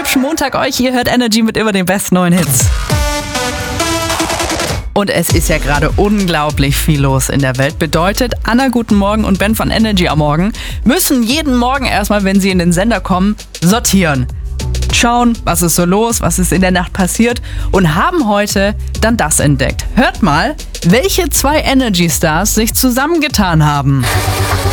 hübschen Montag euch. Ihr hört Energy mit immer den besten neuen Hits. Und es ist ja gerade unglaublich viel los in der Welt. Bedeutet, Anna, guten Morgen und Ben von Energy am Morgen müssen jeden Morgen erstmal, wenn sie in den Sender kommen, sortieren. Schauen, was ist so los, was ist in der Nacht passiert und haben heute dann das entdeckt. Hört mal, welche zwei Energy Stars sich zusammengetan haben.